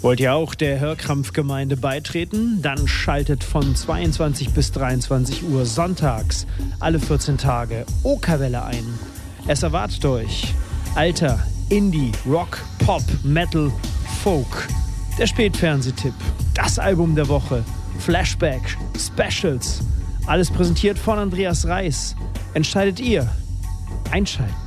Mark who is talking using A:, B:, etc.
A: Wollt ihr auch der Hörkrampfgemeinde beitreten? Dann schaltet von 22 bis 23 Uhr sonntags alle 14 Tage Okerwelle ein. Es erwartet euch Alter, Indie, Rock, Pop, Metal, Folk. Der Spätfernsehtipp, das Album der Woche, Flashback, Specials. Alles präsentiert von Andreas Reis. Entscheidet ihr. Einschalten.